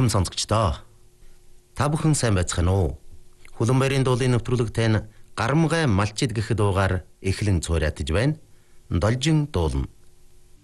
сайхан сонсогчдоо. Та бүхэн сайн байцгаана уу? Хүлэнбаярын дуулын нэвтрүүлэг тань Гарамгай малчид гэх дуугаар эхлэн цуурайтаж байна. Должин дуулна.